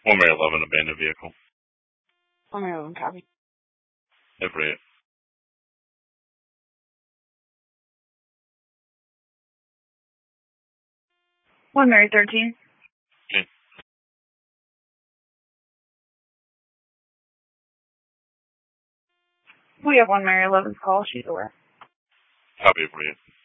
1 Mary 11, abandoned vehicle. 1 Mary 11, copy. Every 1 Mary 13. Okay. We have 1 Mary 11's call. She's aware. Copy, every